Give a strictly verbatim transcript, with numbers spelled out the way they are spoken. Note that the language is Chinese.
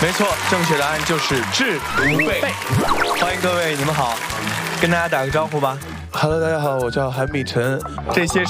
没错，正确答案就是治不备。欢迎各位，你们好，跟大家打个招呼吧。 Hello， 大家好，我叫韩秉辰。 这些